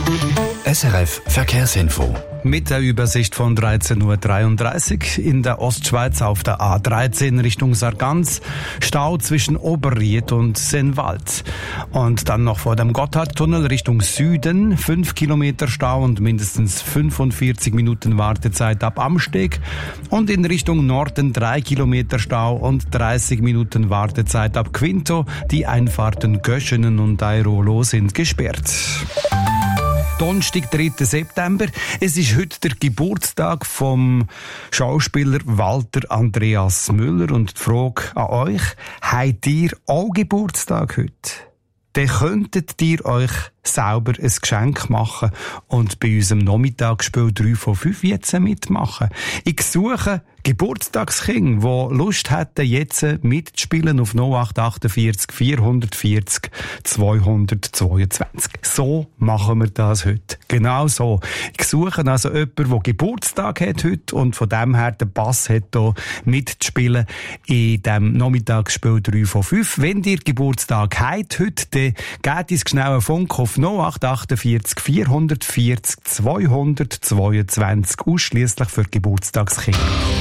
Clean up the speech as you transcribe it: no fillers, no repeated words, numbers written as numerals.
SRF Verkehrsinfo. Mit der Übersicht von 13.33 Uhr in der Ostschweiz auf der A13 Richtung Sargans. Stau zwischen Oberried und Sennwald. Und dann noch vor dem Gotthardtunnel Richtung Süden 5 Kilometer Stau und mindestens 45 Minuten Wartezeit ab Amsteg. Und in Richtung Norden 3 Kilometer Stau und 30 Minuten Wartezeit ab Quinto. Die Einfahrten Göschenen und Airolo sind gesperrt. Donnerstag, 3. September. Es ist heute der Geburtstag vom Schauspieler Walter Andreas Müller. Und die Frage an euch, habt ihr auch Geburtstag heute? Dann könntet ihr euch selber ein Geschenk machen und bei unserem Nachmittagsspiel 3 von 5 jetzt mitmachen. Ich suche Geburtstagskinder, die Lust hätten, jetzt mitzuspielen auf 0848 440 222. So machen wir das heute. Genau so. Ich suche also jemanden, der Geburtstag hat heute und von dem her den Pass hat, hier mitzuspielen in diesem Nachmittagsspiel 3 von 5. Wenn ihr Geburtstag habt heute, dann gebt uns schnell einen Funk auf 0848 440 222, ausschliesslich für Geburtstagskinder.